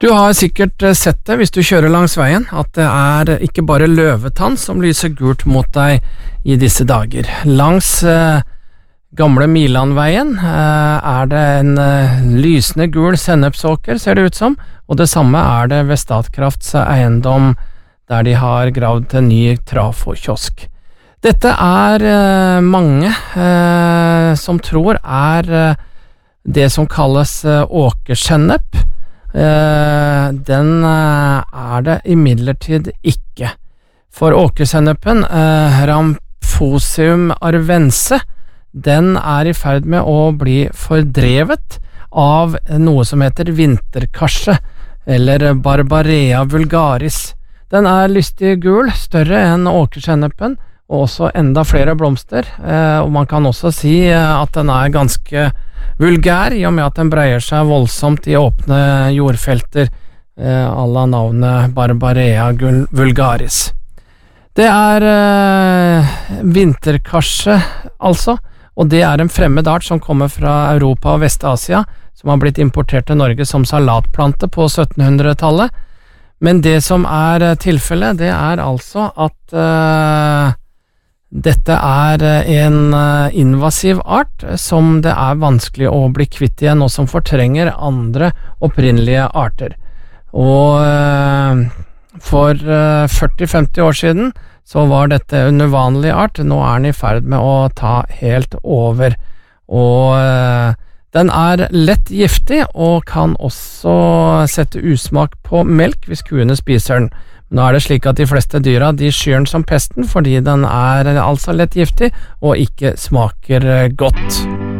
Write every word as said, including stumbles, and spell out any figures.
Du har sikkert sett det hvis du kjører langs veien, at det er ikke bare løvetann som lyser gult mot deg i disse dager. Langs eh, gamle Milandveien eh, er det en eh, lysende gul sennepsåker, ser det ut som, og det samme er det ved Statkrafts eiendom, der de har gravd til ny trafokiosk. Dette er eh, mange eh, som tror er eh, det som kalles eh, åkersennep. Uh, den uh, er det imidlertid ikke. For åkersennepen, uh, Ramphosium arvense, den er i ferd med å bli fordrevet av noe som heter vinterkarse, eller Barbarea vulgaris. Den er lystig gul, større enn åkersennepen, og også enda flere blomster, uh, og man kan også si uh, at den er ganske vulgær, i og med at den breier seg voldsomt i åpne jordfelter, eh, à la navnet Barbarea vulgaris. Det er eh, vinterkarse, altså, og det er en fremmed art som kommer fra Europa og Vest-Asia, som har blitt importert til Norge som salatplante på syttenhundretallet. Men det som er tilfellet, det er altså at eh, dette er en invasiv art som det er vanskelig å bli kvitt igjen, og som fortrenger andre opprinnelige arter. Og for førti til femti år siden så var dette en uvanlig art. Nå er den i ferd med å ta helt over. Og den er lett giftig og kan også sette usmak på melk hvis kuene spiser den. Nå er det slik at de fleste dyra de skyr den som pesten fordi den er altså lett giftig og ikke smaker godt.